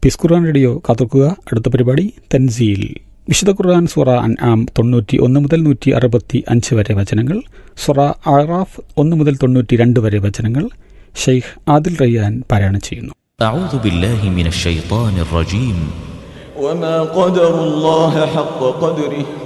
Piece ഖുർആൻ radio കാത്തുക്കുക. അടുത്ത പരിപാടി തൻസീൽ. വിശുദ്ധ ഖുർആൻ സൂറ അൻആം 91 മുതൽ 165 വരെ വചനങ്ങൾ, സൂറ അറാഫ് 1 മുതൽ 92 വരെ വചനങ്ങൾ ഷെയ്ഖ് ആദിൽ റയ്യാൻ പാരായണം ചെയ്യുന്നു. أعوذ بالله من الشيطان الرجيم. وما قدر الله حق قدره